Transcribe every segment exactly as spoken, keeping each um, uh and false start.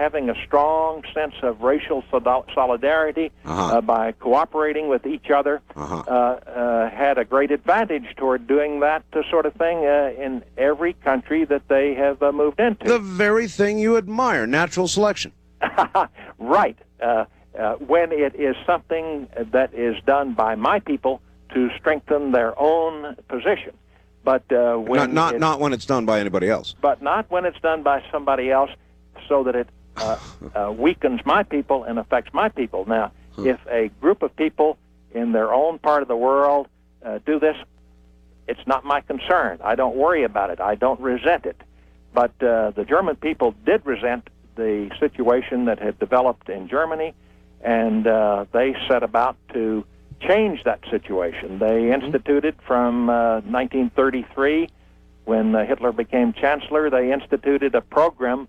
having a strong sense of racial solidarity, uh-huh. uh, by cooperating with each other, uh-huh. uh, uh, had a great advantage toward doing that uh, sort of thing uh, in every country that they have uh, moved into. The very thing you admire, natural selection. Right. Uh, uh, when it is something that is done by my people to strengthen their own position. But uh, when not not, it, not when it's done by anybody else. But not when it's done by somebody else, so that it uh, uh, weakens my people and affects my people. Now, huh. if a group of people in their own part of the world uh, do this, it's not my concern. I don't worry about it. I don't resent it. But uh, the German people did resent the situation that had developed in Germany, and uh, they set about to change that situation. They instituted from uh, nineteen thirty-three, when uh, Hitler became chancellor, they instituted a program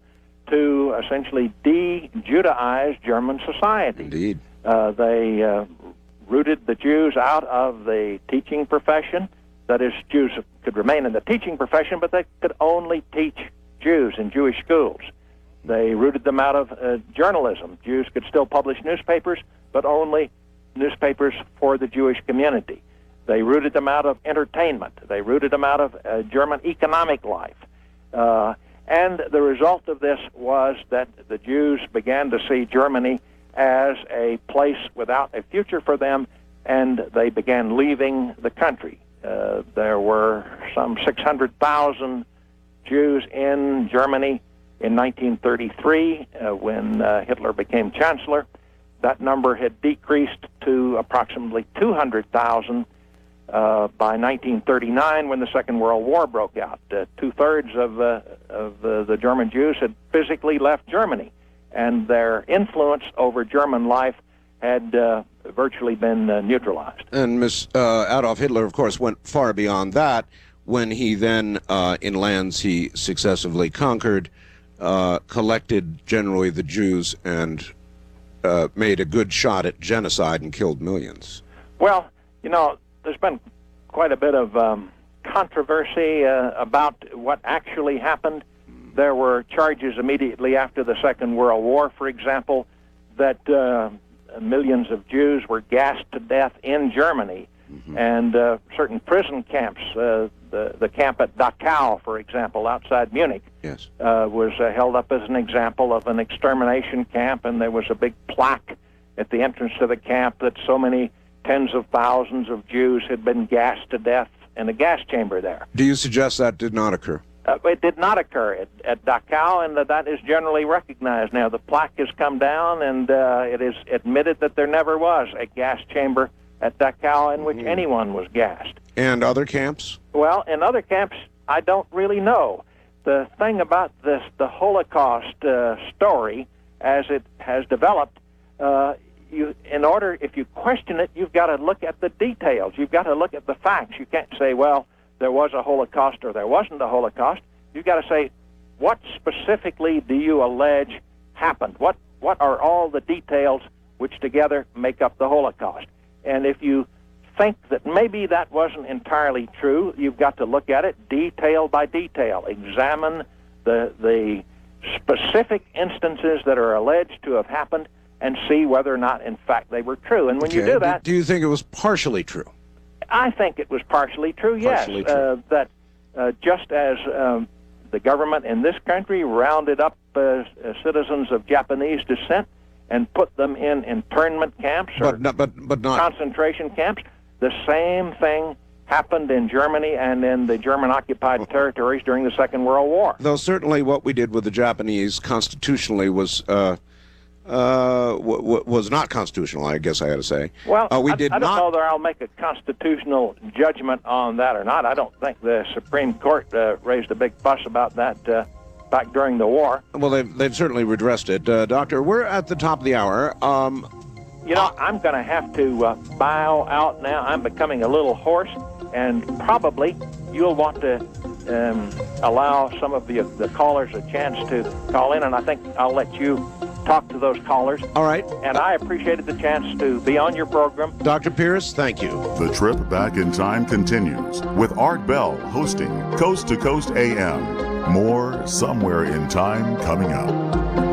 to essentially de-Judaize German society. Indeed. Uh, they uh, rooted the Jews out of the teaching profession. That is, Jews could remain in the teaching profession, but they could only teach Jews in Jewish schools. They rooted them out of uh, journalism. Jews could still publish newspapers, but only newspapers for the Jewish community. They rooted them out of entertainment. They rooted them out of uh, German economic life. Uh, and the result of this was that the Jews began to see Germany as a place without a future for them, and they began leaving the country. Uh, there were some six hundred thousand Jews in Germany in nineteen thirty-three uh, when uh, Hitler became chancellor. That number had decreased to approximately two hundred thousand uh, by nineteen thirty-nine when the Second World War broke out. Uh, two-thirds of, uh, of uh, the German Jews had physically left Germany, and their influence over German life had uh, virtually been uh, neutralized. And Miss uh, Adolf Hitler, of course, went far beyond that when he then, uh, in lands he successively conquered, uh, collected generally the Jews and uh, made a good shot at genocide and killed millions. Well, you know, there's been quite a bit of um, controversy uh, about what actually happened. There were charges immediately after the Second World War, for example, that uh, millions of Jews were gassed to death in Germany, mm-hmm. and uh, certain prison camps, uh, the, the camp at Dachau, for example, outside Munich, yes. uh, was uh, held up as an example of an extermination camp, and there was a big plaque at the entrance to the camp that so many tens of thousands of Jews had been gassed to death in a gas chamber there. Do you suggest that did not occur? Uh, it did not occur at, at Dachau, and uh, that is generally recognized now. The plaque has come down, and uh, it is admitted that there never was a gas chamber at Dachau in which mm. anyone was gassed. And other camps? Well, in other camps, I don't really know. The thing about this, the Holocaust uh, story, as it has developed, uh, you, in order, if you question it, you've got to look at the details. You've got to look at the facts. You can't say, well, there was a Holocaust or there wasn't a Holocaust. You've got to say, what specifically do you allege happened? What what are all the details which together make up the Holocaust? And if you think that maybe that wasn't entirely true, you've got to look at it detail by detail, examine the the specific instances that are alleged to have happened, and see whether or not, in fact, they were true. And when okay. you do that... Do you think it was partially true? I think it was partially true, yes. Partially true. Uh, that uh, just as um, the government in this country rounded up uh, uh, citizens of Japanese descent and put them in internment camps or but not, but, but not... concentration camps, the same thing happened in Germany and in the German-occupied territories during the Second World War. Though certainly what we did with the Japanese constitutionally was... Uh, Uh, w w was not constitutional, I guess I had to say. Well, uh, we I, did I don't not... know whether I'll make a constitutional judgment on that or not. I don't think the Supreme Court uh, raised a big fuss about that uh, back during the war. Well, they've, they've certainly redressed it. Uh, Doctor, we're at the top of the hour. Um, you know, I'm going to have to uh, bow out now. I'm becoming a little hoarse, and probably you'll want to um, allow some of the, the callers a chance to call in, and I think I'll let you talk to those callers. All right. And I appreciated the chance to be on your program. Doctor Pierce, thank you. The trip back in time continues with Art Bell hosting Coast to Coast A M. More Somewhere in Time coming up.